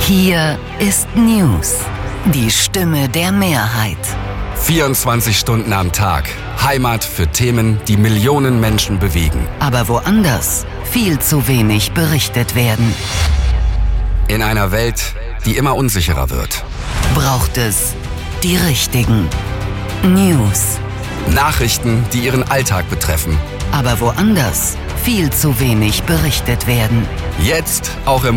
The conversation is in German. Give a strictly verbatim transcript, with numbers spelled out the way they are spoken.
Hier ist News, die Stimme der Mehrheit. vierundzwanzig Stunden am Tag. Heimat für Themen, die Millionen Menschen bewegen. Aber woanders viel zu wenig berichtet werden. In einer Welt, die immer unsicherer wird. Braucht es die richtigen News. Nachrichten, die Ihren Alltag betreffen. Aber woanders viel zu wenig berichtet werden. Jetzt auch im